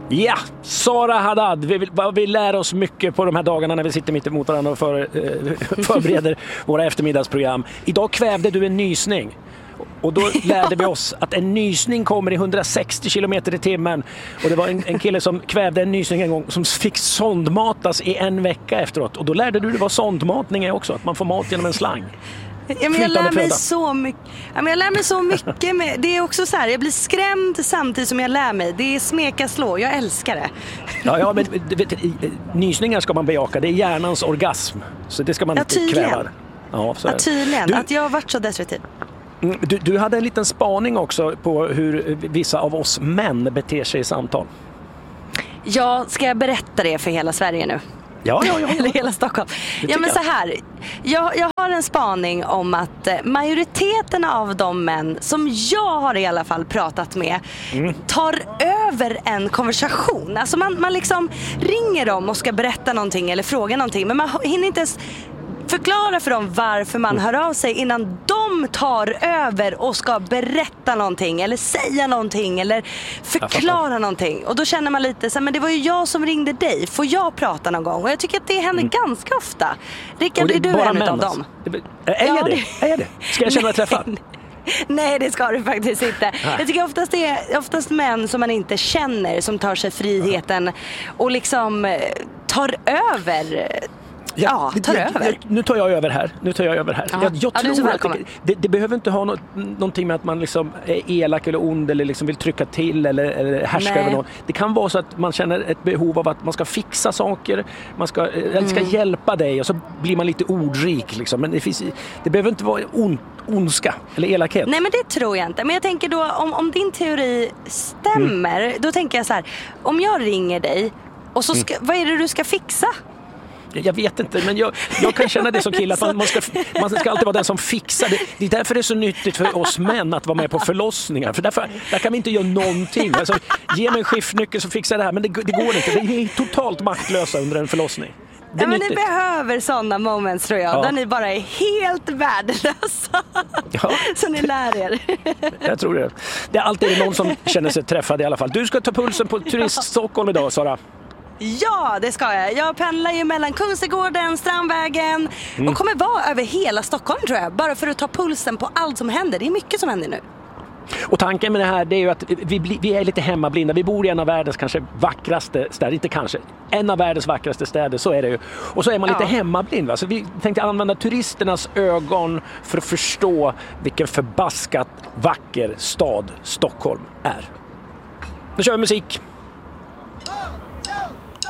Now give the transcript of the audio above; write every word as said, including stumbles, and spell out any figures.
Ja, Sara Haddad. Vi, vi lär oss mycket på de här dagarna när vi sitter mitt emot varandra och för, eh, förbereder våra eftermiddagsprogram. Idag kvävde du en nysning. Och då lärde vi oss att en nysning kommer i hundrasextio kilometer i timmen. Och det var en, en kille som kvävde en nysning en gång som fick sondmatas i en vecka efteråt. Och då lärde du dig vad sondmatning är också, att man får mat genom en slang. Ja, men jag lär mig så mycket. Ja, men jag lär mig så mycket med, det är också så här, jag blir skrämd samtidigt som jag lär mig. Det är smeka slå, jag älskar det. Ja, ja men vet, nysningar ska man bejaka, det är hjärnans orgasm. Så det ska man ja, inte kväva. Ja, ja, tydligen. Du, att jag har varit så destruktiv. Du, du hade en liten spaning också på hur vissa av oss män beter sig i samtal. Ja, ska jag berätta det för hela Sverige nu? Ja, ja, ja. Eller hela Stockholm. Ja, men så här. Jag, jag har en spaning om att majoriteten av de män som jag har i alla fall pratat med mm. tar över en konversation. Alltså man, man liksom ringer dem och ska berätta någonting eller fråga någonting. Men man hinner inte ens förklara för dem varför man hör av sig innan de tar över och ska berätta någonting eller säga någonting eller förklara någonting. Och då känner man lite så här, men det var ju jag som ringde dig. Får jag prata någon gång? Och jag tycker att det händer mm. ganska ofta. Rickard, är du en av dem? Är jag det? Är jag det? Ska jag känna mig träffad? Nej, det ska du faktiskt inte. Nej. Jag tycker oftast det är oftast män som man inte känner som tar sig friheten och liksom tar över. Ja, tar jag, över. Nu tar jag över här. Nu tar jag över här. Jag, jag ja, tror att det, det, det behöver inte ha något, någonting med att man liksom är elak eller ond eller liksom vill trycka till eller, eller härska över någon. Det kan vara så att man känner ett behov av att man ska fixa saker, man ska, mm. ska hjälpa dig och så blir man lite ordrik liksom. Men det, finns, det behöver inte vara on, ondska eller elakhet. Nej, men det tror jag inte. Men jag tänker då, om, om din teori stämmer, mm. då tänker jag så här, om jag ringer dig och så ska, mm. vad är det du ska fixa? Jag vet inte, men jag, jag kan känna det som kille att man, man, ska, man ska alltid vara den som fixar det. Det är därför det är så nyttigt för oss män att vara med på förlossningar. För därför, där kan vi inte göra någonting. Alltså, ge mig en skiftnyckel så fixar det här. Men det, det går inte. Vi är totalt maktlösa under en förlossning. Ja, men ni behöver sådana moments, tror jag, ja. Där ni bara är helt värdelösa. Ja. Så ni lär er. Jag tror det. Det är alltid någon som känner sig träffad i alla fall. Du ska ta pulsen på Turist Stockholm idag, Sara. Ja, det ska jag. Jag pendlar ju mellan Kungsträdgården, Strandvägen mm. och kommer vara över hela Stockholm, tror jag. Bara för att ta pulsen på allt som händer. Det är mycket som händer nu. Och tanken med det här, det är ju att vi, bli, vi är lite hemmablinda. Vi bor i en av världens kanske vackraste städer. Inte kanske. En av världens vackraste städer, så är det ju. Och så är man lite ja. hemmablind. Va? Så vi tänkte använda turisternas ögon för att förstå vilken förbaskat vacker stad Stockholm är. Nu kör vi musik.